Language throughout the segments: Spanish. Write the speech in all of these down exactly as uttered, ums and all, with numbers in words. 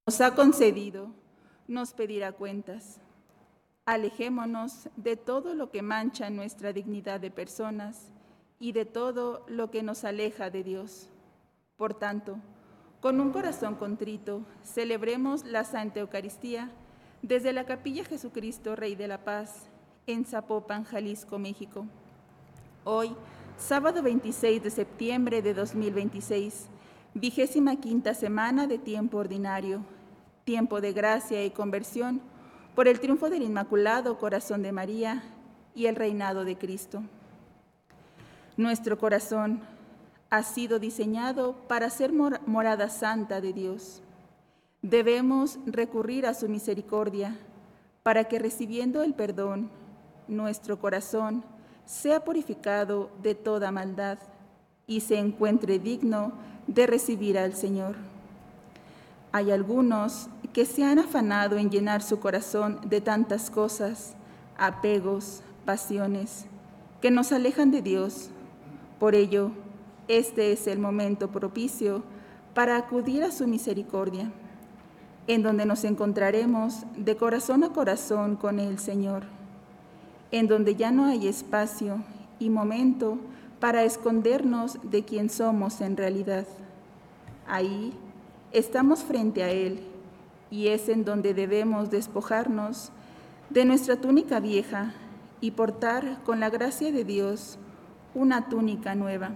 nos ha concedido, nos pedirá cuentas. Alejémonos de todo lo que mancha nuestra dignidad de personas y de todo lo que nos aleja de Dios. Por tanto, con un corazón contrito, celebremos la Santa Eucaristía desde la Capilla Jesucristo, Rey de la Paz, en Zapopan, Jalisco, México. Hoy, sábado veintiséis de septiembre de dos mil veintiséis, vigésima quinta semana de tiempo ordinario, tiempo de gracia y conversión por el triunfo del Inmaculado Corazón de María y el reinado de Cristo. Nuestro corazón ha sido diseñado para ser mor- morada santa de Dios. Debemos recurrir a su misericordia para que, recibiendo el perdón, nuestro corazón sea purificado de toda maldad y se encuentre digno de recibir al Señor. Hay algunos que se han afanado en llenar su corazón de tantas cosas, apegos, pasiones, que nos alejan de Dios. Por ello, este es el momento propicio para acudir a su misericordia, en donde nos encontraremos de corazón a corazón con el Señor, en donde ya no hay espacio y momento para escondernos de quién somos en realidad. Ahí estamos frente a Él y es en donde debemos despojarnos de nuestra túnica vieja y portar con la gracia de Dios una túnica nueva.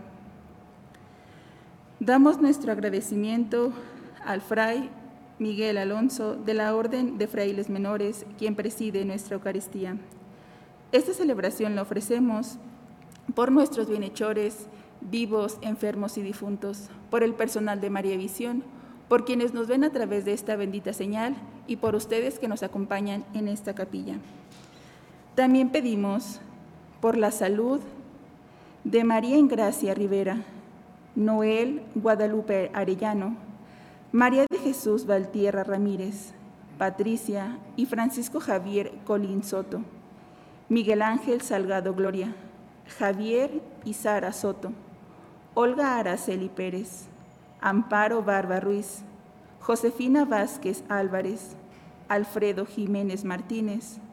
Damos nuestro agradecimiento al Fray Miguel Alonso de la Orden de Frailes Menores, quien preside nuestra Eucaristía. Esta celebración la ofrecemos por nuestros bienhechores, vivos, enfermos y difuntos, por el personal de María Visión, por quienes nos ven a través de esta bendita señal y por ustedes que nos acompañan en esta capilla. También pedimos por la salud de María Ingracia Rivera, Noel Guadalupe Arellano, María de Jesús Valtierra Ramírez, Patricia y Francisco Javier Colín Soto, Miguel Ángel Salgado Gloria, Javier y Sara Soto, Olga Araceli Pérez, Amparo Barba Ruiz, Josefina Vázquez Álvarez, Alfredo Jiménez Martínez,